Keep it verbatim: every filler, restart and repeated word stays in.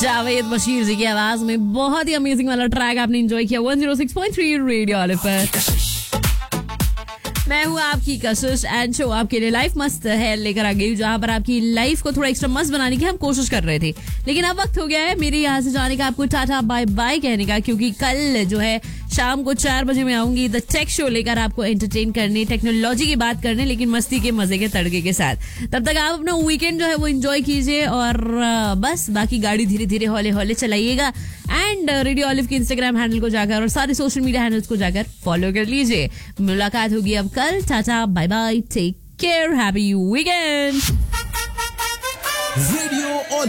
जावेद बशीर जी की आवाज में बहुत ही अमेजिंग वाला ट्रैक आपने एंजॉय किया one zero six point three radio olive पर। मैं हूँ आपकी कशिश एंड शो आपके लिए लाइफ मस्त है लेकर आ गई, जहाँ पर आपकी लाइफ को थोड़ा एक्स्ट्रा मस्त बनाने की हम कोशिश कर रहे थे, लेकिन अब वक्त हो गया है मेरे यहाँ से जाने का, आपको टाटा बाय बाय कहने का, क्योंकि कल जो है शाम को चार बजे मैं आऊंगी द टेक शो लेकर आपको एंटरटेन करने, टेक्नोलॉजी की बात करने, लेकिन मस्ती के मजे के तड़के के साथ। तब तक आप अपना वीकेंड जो है वो एंजॉय कीजिए और बस बाकी गाड़ी धीरे धीरे हौले हौले चलाइएगा। एंड रेडियो ऑलिव के इंस्टाग्राम हैंडल को जाकर और सारे सोशल मीडिया हैंडल्स को जाकर फॉलो कर लीजिए। मुलाकात होगी अब कल। Tata bye bye, take care, happy weekend. Radio